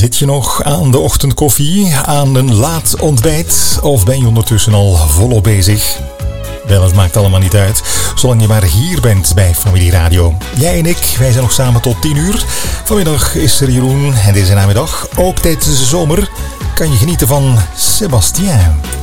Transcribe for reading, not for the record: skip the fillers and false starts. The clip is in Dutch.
Zit je nog aan de ochtendkoffie, aan een laat ontbijt of ben je ondertussen al volop bezig? Wel, het maakt allemaal niet uit, zolang je maar hier bent bij Familie Radio. Jij en ik, wij zijn nog samen tot 10 uur. Vanmiddag is er Jeroen en deze namiddag, ook tijdens de zomer, kan je genieten van Sébastien.